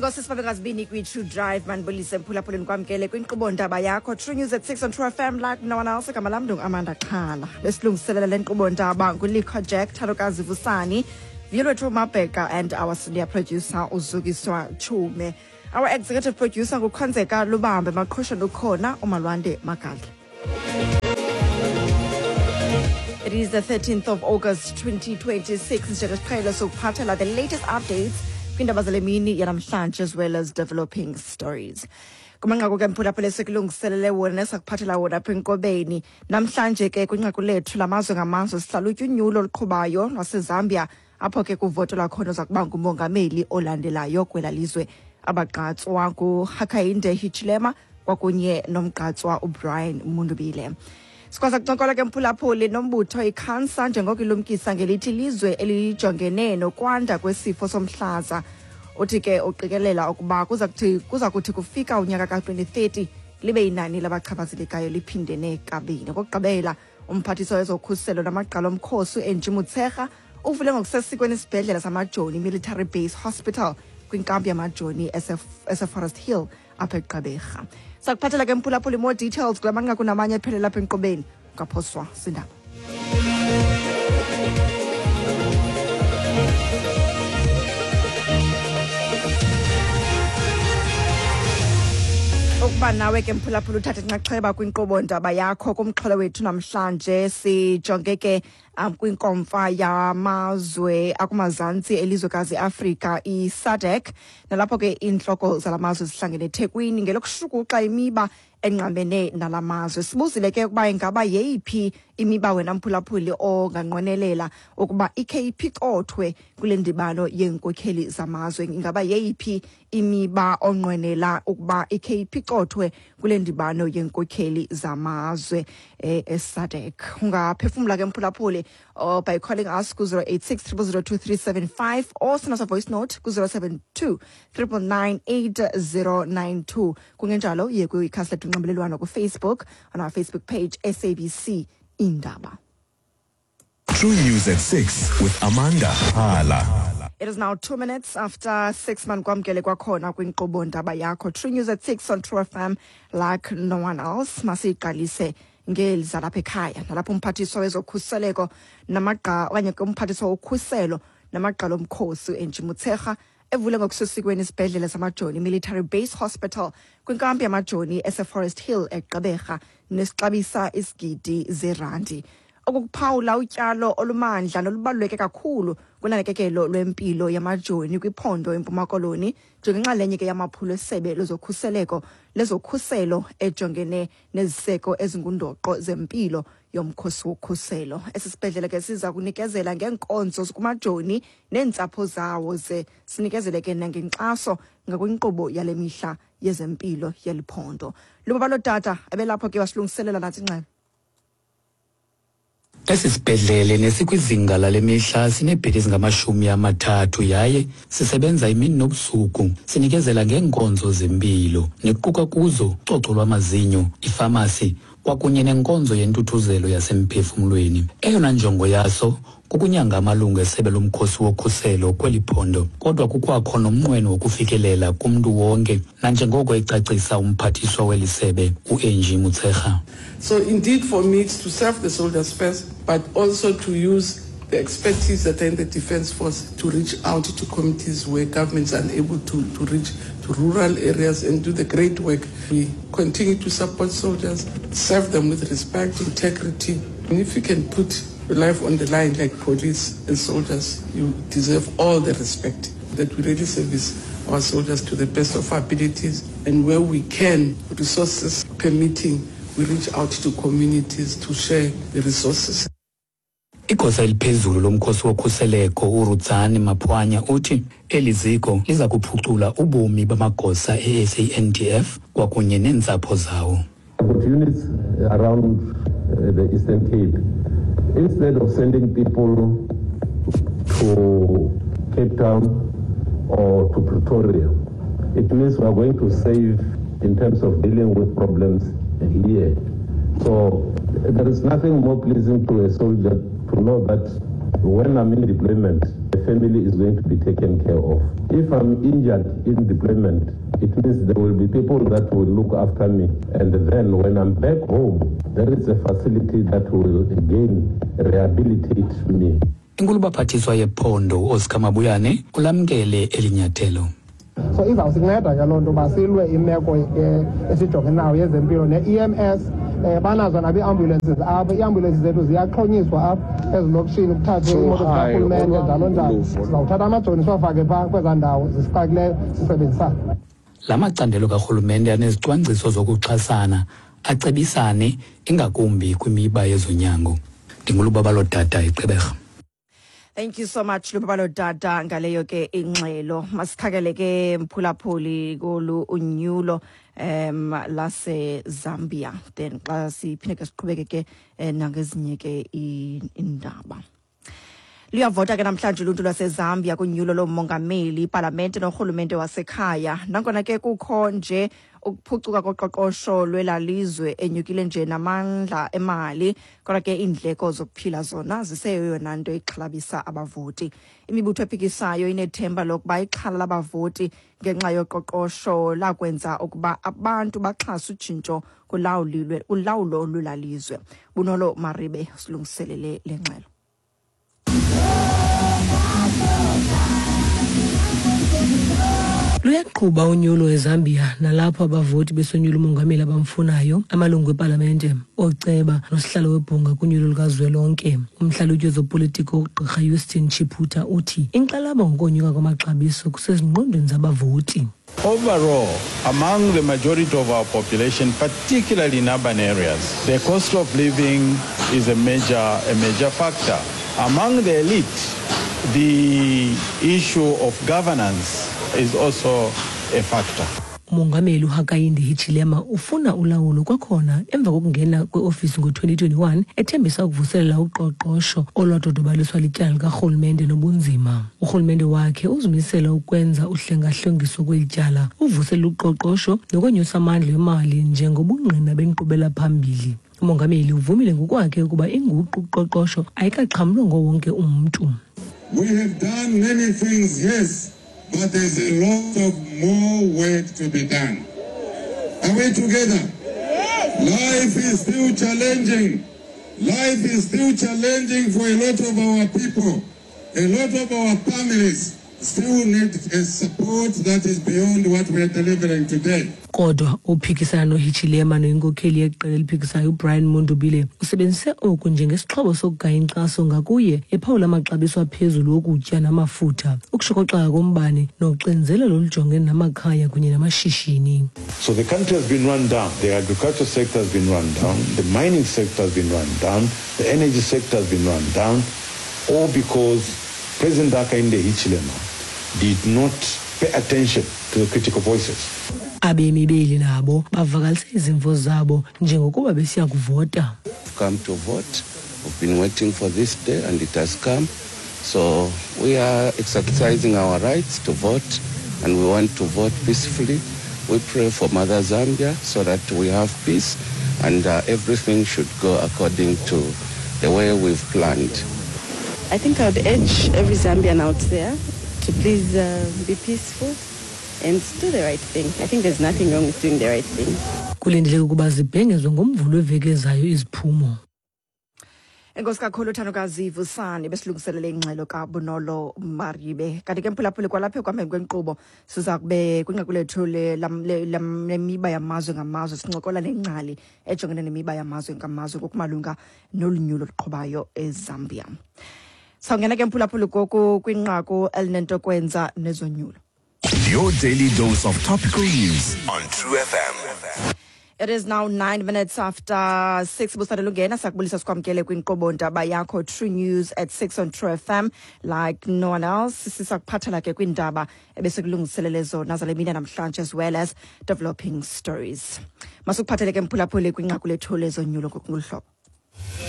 Inkosi sibabekazibini kwi-True Drive manibulise mphulaphuleni kwamkele kwinkqubo ndaba yakho True News at 6 on True FM like no one else. Igama lam Amanda Khala. Besilungiselela le nkqubo ndaba nguLikho Jack, Tharokazi Vusani, Violetro Mabheka and our senior producer Uzukiswa Chume. Our executive producer nguKhonzeka Lubambe, Maqhusha Lukhona, uMalwande Magadla. It is the 13th of August 2026. Njengesiqhelo sokuphathela the latest updates kwindaba zalemini yanamhlanje as well as developing stories. Kumanqaku ke mphulaphule sekulungiselele wona nesakuphathela wona apha enkobeni. Namhlanje ke kwinqaku lethu lamazwe ngamazwe sihlalutya unyulo oluqhubayo lwaseZambia apho ke kuvotelwa khona zakuba ngumongameli olandelayo kwela lizwe. Abagqatswa nguHakainde Hichilema kwakunye nomgqatswa uBrian Mundubile. Sikwazi kuncokola ke mphulaphuli nombutho iKhansa njengoko ilumkisa ngelithi lizwe elijongene nokwanda kwesifo somhlaza. Uthi ke uqikelela ukuba kuza kuthi kufika unyaka ka2030 libe inani labachaphazelekayo liphindene kabini. Kokugqibela umphathiswa wezokhuselo namaqala omkhosi uNG Motshekga uvule ngokusesikweni isibhedlela samajoni Military Base Hospital kwinkampu yamajoni eseForest Hill apha eGqeberha. Sakuphathela ke mphulaphuli more details kula manqaku namanye ephelela apha enkqubeni kaphoswa sindaba. Ukuba nawe ke mphulaphula uthathe inxaxheba kwinkqubo ndaba yakho kumxholo wethu namhlanje sijonge ke kwinkomfa yamazwe akumazantsi elizwekazi Afrika iSADC nalapho ke inhloko zalamazwe zihlangene eThekwini ngelokushukuxa imiba enqambene nalamazwe. Sibuzile ke ukuba ingaba yeyiphi imiba wena mphulaphuli onganqwenelela ukuba iKP qothwe kule ndibano yenkokheli zamazwe. Ingaba yeyiphi imiba onqwenela ukuba iKP qothwe kule ndibano yenkokheli zamazwe eSADC? Ungaphefumla ke mphulaphuli by calling us ku 0860023375 or send us a voice note ku 0729998092. Kungenjalo ye kwikhasi lethu nxibelelwano ku Facebook on our Facebook page SABC Indaba. True News at 6 with Amanda Khala. It is now 2 minutes after 6 mankwamkele kwakhona kwinkqubo ndaba yakho True News at 6 on True FM like no one else. Masiqalise ngelizwe lapha ekhaya nalapho umphathiswa wezokhuseleko okanye umphathiswa wokhuselo namaqala omkhosi uNG Motshekga evule ngokusesikweni isibhedlela samajoni Military Base Hospital kwinkampu yamajoni eseForest Hill eGqeberha nesixabisa isigidi zerandi. Okukuphawula utyalo olumandla nolubaluleke kakhulu kunanakekelo lwempilo yamajoni kwiphondo eMpuma Koloni njengenxalenye ke yamaphulo esebe lezokhuselo ejongene neziseko ezingundoqo zempilo yomkhosi wokhuselo. Esisibhedlela ke siza kunikezela ngeenkonzo zokumajoni neentsapho zawo ze sinikezele ke nangenkxaso ngakwinkqubo yale mihla yezempilo yeliphondo. Lubabalo tata abelapho ke wasilungiselela nathi nxele. Esisibhedlele nesikwizinga lale mihla sinebhedi ezingama-30 yaye sisebenza imini nobusuku sinikezela ngeenkonzo zempilo nequka kuzo ucoco lwamazinyo, ifamasi kwakunye nenkonzo yentuthuzelo yasemphefumlweni. Eyona njongo yaso kukunyanga amalungu esebe lomkhosi wokhuselo kweli phondo, kodwa kukwakho nomnqweno wokufikelela kumntu wonke nanjengoko ecacisa umphathiswa weli sebe uNG Motshekga. So indeed for me it's to serve the soldiers first, but also to use the expertise that are in the Defence Force to reach out to communities where governments are unable to reach, to rural areas and do the great work. We continue to support soldiers, serve them with respect, integrity. And if you can put your life on the line like police and soldiers, you deserve all the respect that we really service our soldiers to the best of our abilities. And where we can, resources permitting, we reach out to communities to share the resources. Igosa eliphezulu lomkhosi wokhuseleko uRudzani Maphwanya uthi eliziko liza kuphucula ubomi bamagosa eSANDF kwakunye neentsapho zawo. Units around the Eastern Cape, instead of sending people to Cape Town or to Pretoria, it means we are going to save in terms of dealing with problems here. So there is nothing more pleasing to a soldier to know that when I'm in deployment, I family is going to be taken care of. If I'm injured in deployment, it means there will be people that will look after me. And then when I'm back home, there is a facility that will again rehabilitate me. Inkulu baphathiswa yephondo Oscar Mabuyane ulamkele elinyathelo. So izawusinceda ke loo nto basilwe imeko esijongene nayo yezempilo ne-EMS banazo nabi ambulances apha iambulances zethu ziyaxhonyiswa apha ezilokishini kuthathwe imoto zikarhulumente njalo njalo sizawuthatha amajoni siwafake phaa kwezaa ndawo zisifakileyo sisebenzisana. La macandelo karhulumente anezicwangciso zokuxhasana acebisane ingakumbi kwimiba yezonyango. Ndingulubabalo Dada eGqeberha. Thank you so much Lubabalo Dada ngaleyo ke ingxelo. Masikhakele ke mphulaphuli kolu unyulo lase Zambia. Then xa siphinde ke siqhubeke ke nangezinye ke indaba. Liyavota ke namhlanje uluntu lwaseZambia kunyulo lomongameli iparlamente norhulumente wasekhaya. Nangona ke kukho nje ukuphucuka koqoqosho lwelalizwe enyukile nje namandla emali, kodwa ke indleko zokuphila zona ziseyeyona nto ixhalabisa abavoti. Imibutho ephikisayo inethemba lokuba ixhala labavoti ngenxa yoqoqosho lakwenza ukuba abantu baxhasa utshintsho kulawulo lwelalizwe. Bunolo Maribe silungiselele le ngxelo. Luyaqhuba unyulo eZambia nalapho abavoti besonyula umongameli abamfunayo amalungu eParlamente oceba nosihlalo webhunga kunyulo lukazwelonke. Umhlalutyi wezopolitiko uGqirha Houston Chiphuta uthi inkxalabo ngokonyuka kwamaxabiso kusezingqondweni zabavoti. Overall, among the majority of our population, particularly in urban areas, the cost of living is a major factor. Among the elite, the issue of governance is also a factor. Umongameli uHakainde Hichilema ufuna ulawulo kwakhona emva kokungena kweofisi ngo-2021 ethembisa ukuvuselela uqoqosho olwadodobaliswa lityala likarhulumente nobunzima. Urhulumente wakhe uzimisela ukwenza uhlengahlongiso kwelityala, uvuselela uqoqosho nokonyusa amandla emali njengobungqina benkqubela phambili. Umongameli uvumile ngokwakhe ukuba inguqu uqoqosho ayikaxhamlwa ngowonke umntu. We have done many things, yes, but there's a lot of more work to be done. Are we together? Yes. Life is still challenging. Life is still challenging for a lot of our people. A lot of our families still need a support that is beyond what we are delivering today. Kodwa uphikisana noHichilema noinkokheli yeqela eliphikisayo uBrian Mondobile usebenzise oku njengesixhobo sokugaya inkxaso ngakuye ephawula amaxabiso aphezulu okutya namafutha, ukushokoxeka kombane noxinzelelo olujongene namakhaya kunye namashishini. So the country has been run down. The agriculture sector has been run down. The mining sector has been run down. The energy sector has been run down. All because President Hakainde Hichilema did not pay attention to the critical voices. Abemi beli nabo bavakalise izimvo zabo njengokuba besiya kuvota. Come to vote. We've been waiting for this day and it has come. So we are exercising our rights to vote and we want to vote peacefully. We pray for Mother Zambia so that we have peace and everything should go according to the way we've planned. I think I would urge every Zambian out there to please be peaceful and do the right thing. I think there's nothing wrong with doing the right thing. Kulindeleke ukuba zibhengezwe ngomvulo weveki ezayo iziphumo. Enkosi kakhulu Thandokazi Vusani besilungiselele ingxelo kaBunolo Maribe. Kanti ke mphulaphuli kwalapha kwameni kwenkqubo siza kube kwinqaku lethu lemiba yamazwe ngamazwe sincokola nengcali ejongene nemiba yamazwe ngamazwe ngokumalunga nolunyulo luqhubayo eZambia. Sawungena ke mphulaphuli goku kwinqaku elinento kwenza nezonyulo. Your daily dose of topical news on True FM. It is now 9 minutes after 6. Busadalungena sakubulisa sikwamkele kwinkqubo ndaba yakho True News at 6 on True FM. Like no one else, sisakuphathela ke kwindaba ebesekulungiselele zona zale mini namhlanje as well as developing stories. Masukuphathele ke mphulaphuli kwinqaku lethu lezonyulo ngolu hlobo.